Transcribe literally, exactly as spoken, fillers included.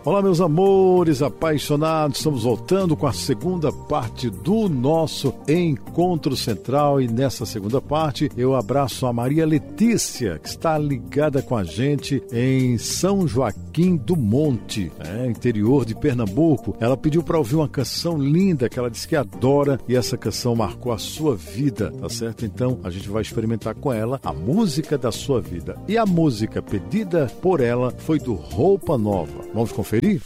Olá, meus amores apaixonados, estamos voltando com a segunda parte do nosso Encontro Central e nessa segunda parte eu abraço a Maria Letícia, que está ligada com a gente em São Joaquim do Monte, né, interior de Pernambuco. Ela pediu para ouvir uma canção linda que ela disse que adora e essa canção marcou a sua vida, tá certo? Então a gente vai experimentar com ela a música da sua vida. E a música pedida por ela foi do Roupa Nova. Vamos conferir?